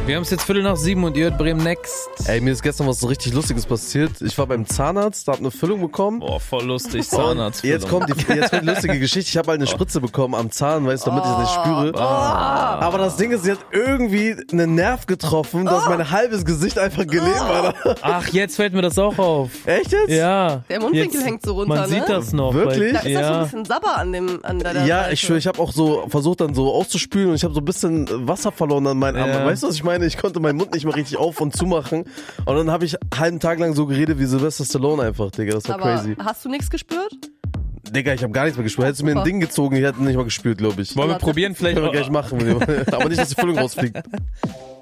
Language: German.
Wir haben es jetzt 6:15 und ihr hört Bremen Next. Ey, mir ist gestern was so richtig Lustiges passiert. Ich war beim Zahnarzt, da hab eine Füllung bekommen. Boah, voll lustig, Zahnarzt. Jetzt kommt die lustige Geschichte. Ich habe halt eine Spritze bekommen am Zahn, weißt du, damit ich es nicht spüre. Aber das Ding ist, sie hat irgendwie einen Nerv getroffen, dass mein halbes Gesicht einfach gelähmt war. Ach, jetzt fällt mir das auch auf. Echt jetzt? Ja. Der Mundwinkel hängt so runter, Man ne? sieht das noch. Wirklich? Da ist auch so ein bisschen Sabber an der Ja, Seite. ich schwöre, ich habe auch so versucht dann so auszuspülen und ich habe so ein bisschen Wasser verloren an meinen Arm. Weißt du, was ich meine? Ich konnte meinen Mund nicht mehr richtig auf- und zumachen. Und dann habe ich einen halben Tag lang so geredet wie Sylvester Stallone einfach, Digga. Das war Aber crazy. hast du nichts gespürt? Digga, ich habe gar nichts mehr gespürt. Hättest du mir ein Ding gezogen, ich hätte nicht mal gespürt, glaube ich. Wollen wir probieren? Vielleicht Können wir gleich machen. Aber nicht, dass die Füllung rausfliegt.